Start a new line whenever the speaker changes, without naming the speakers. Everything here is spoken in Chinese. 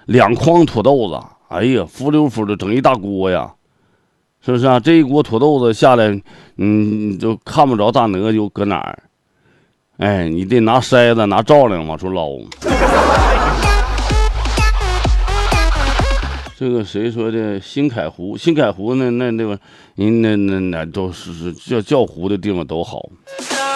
2筐土豆子，哎呀，浮溜浮的整一大锅呀，是不是啊？这一锅土豆子下来，就看不着大鹅就搁哪儿，哎，你得拿筛子拿照亮往出捞。这个谁说的？新凯湖，新凯湖那个，那都是叫湖的地方都好。